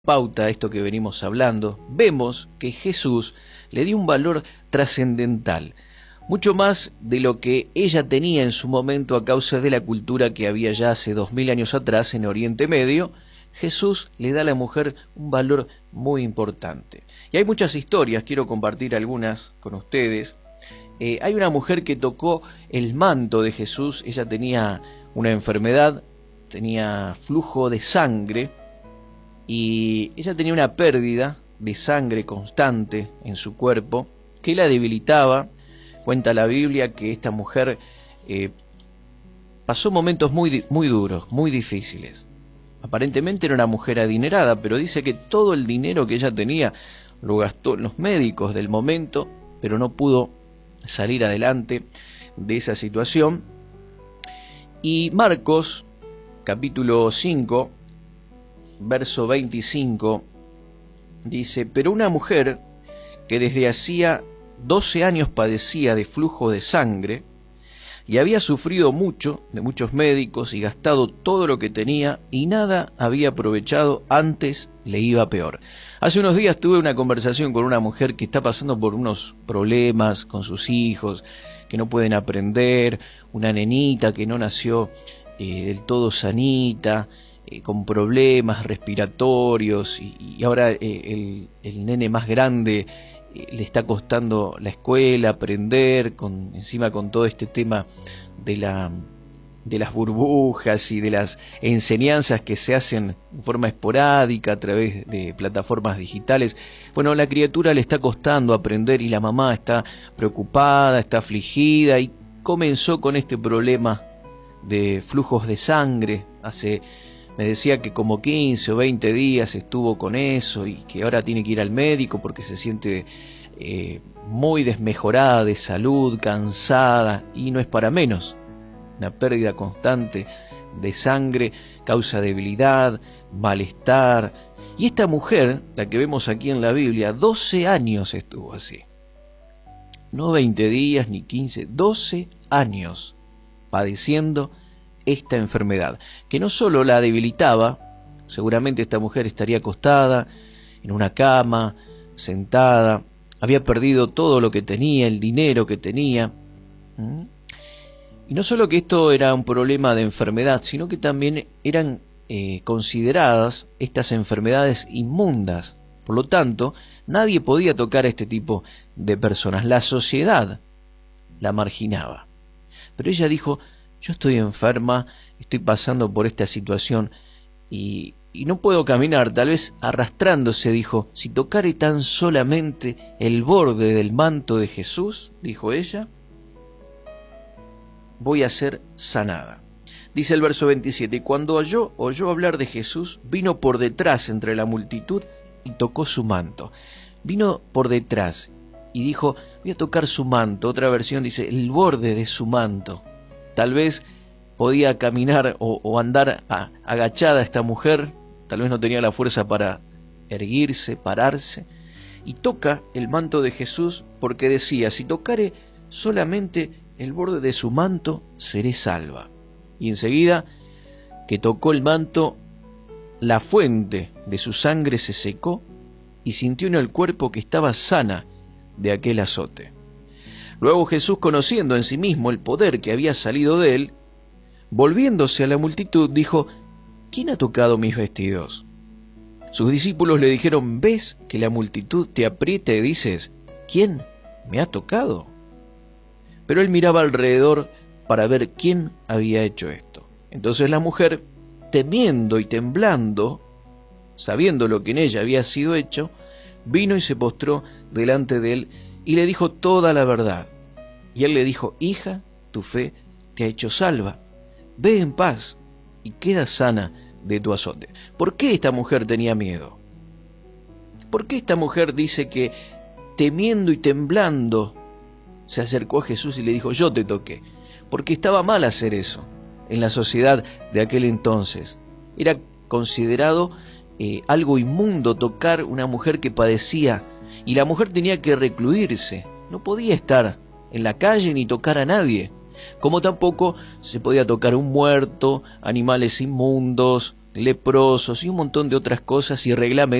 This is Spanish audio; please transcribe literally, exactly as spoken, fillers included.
pauta a esto que venimos hablando, vemos que Jesús le dio un valor trascendental, mucho más de lo que ella tenía en su momento a causa de la cultura que había ya hace dos mil años atrás en Oriente Medio. Jesús le da a la mujer un valor muy importante. Y hay muchas historias, quiero compartir algunas con ustedes. Eh, hay una mujer que tocó el manto de Jesús. Ella tenía una enfermedad, tenía flujo de sangre, y ella tenía una pérdida de sangre constante en su cuerpo que la debilitaba. Cuenta la Biblia que esta mujer eh, pasó momentos muy, muy duros, muy difíciles. Aparentemente era una mujer adinerada, pero dice que todo el dinero que ella tenía lo gastó en los médicos del momento, pero no pudo salir adelante de esa situación. Y Marcos, capítulo cinco, verso veinticinco, dice: pero una mujer que desde hacía doce años padecía de flujo de sangre y había sufrido mucho de muchos médicos y gastado todo lo que tenía y nada había aprovechado, antes le iba peor. Hace unos días tuve una conversación con una mujer que está pasando por unos problemas con sus hijos, que no pueden aprender, una nenita que no nació eh, del todo sanita, eh, con problemas respiratorios, y, y ahora eh, el, el nene más grande eh, le está costando la escuela, aprender, con, encima con todo este tema de la... de las burbujas y de las enseñanzas que se hacen en forma esporádica a través de plataformas digitales. Bueno, a la criatura le está costando aprender y la mamá está preocupada, está afligida, y comenzó con este problema de flujos de sangre. Hace, me decía que como quince o veinte días estuvo con eso y que ahora tiene que ir al médico porque se siente eh, muy desmejorada de salud, cansada, y no es para menos. Una pérdida constante de sangre causa debilidad, malestar. Y esta mujer, la que vemos aquí en la Biblia, doce años estuvo así. No veinte días ni quince, doce años padeciendo esta enfermedad, que no solo la debilitaba. Seguramente esta mujer estaría acostada en una cama, sentada, había perdido todo lo que tenía, el dinero que tenía. ¿Mm? Y no solo que esto era un problema de enfermedad, sino que también eran eh, consideradas estas enfermedades inmundas. Por lo tanto, nadie podía tocar a este tipo de personas. La sociedad la marginaba. Pero ella dijo: yo estoy enferma, estoy pasando por esta situación y, y no puedo caminar. Tal vez arrastrándose, dijo: si tocare tan solamente el borde del manto de Jesús, dijo ella, voy a ser sanada. Dice el verso veintisiete: y cuando oyó, oyó hablar de Jesús, vino por detrás entre la multitud y tocó su manto. Vino por detrás y dijo: voy a tocar su manto. Otra versión dice: el borde de su manto. Tal vez podía caminar o, o andar a, agachada esta mujer, tal vez no tenía la fuerza para erguirse, pararse, y toca el manto de Jesús porque decía: si tocare solamente el borde de su manto, seré salva. Y enseguida que tocó el manto, la fuente de su sangre se secó y sintió en el cuerpo que estaba sana de aquel azote. Luego Jesús, conociendo en sí mismo el poder que había salido de él, volviéndose a la multitud, dijo: ¿quién ha tocado mis vestidos? Sus discípulos le dijeron: ¿ves que la multitud te aprieta y dices: ¿quién me ha tocado? Pero él miraba alrededor para ver quién había hecho esto. Entonces la mujer, temiendo y temblando, sabiendo lo que en ella había sido hecho, vino y se postró delante de él y le dijo toda la verdad. Y él le dijo: hija, tu fe te ha hecho salva. Ve en paz y queda sana de tu azote. ¿Por qué esta mujer tenía miedo? ¿Por qué esta mujer dice que temiendo y temblando se acercó a Jesús y le dijo: yo te toqué? Porque estaba mal hacer eso. En la sociedad de aquel entonces era considerado eh, algo inmundo tocar una mujer que padecía, y la mujer tenía que recluirse. No podía estar en la calle ni tocar a nadie, como tampoco se podía tocar un muerto, animales inmundos leprosos y un montón de otras cosas y reglamentos